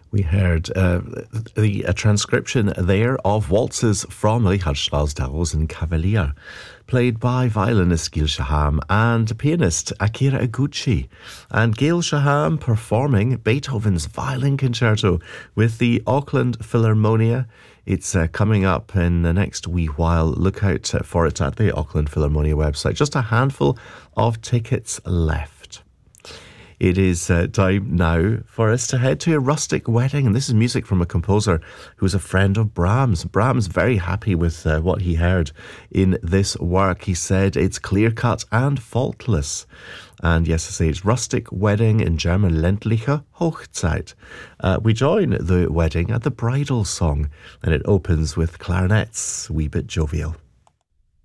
We heard a transcription there of waltzes from Richard Strauss and Cavalier, played by violinist Gail Shaham and pianist Akira Iguchi. And Gail Shaham performing Beethoven's Violin Concerto with the Auckland Philharmonia. It's coming up in the next wee while. Look out for it at the Auckland Philharmonia website. Just a handful of tickets left. It is time now for us to head to a rustic wedding. And this is music from a composer who is a friend of Brahms. Brahms very happy with what he heard in this work. He said it's clear-cut and faultless. And yes, I say it's rustic wedding, in German ländliche Hochzeit. We join the wedding at the bridal song, and it opens with clarinets, wee bit jovial.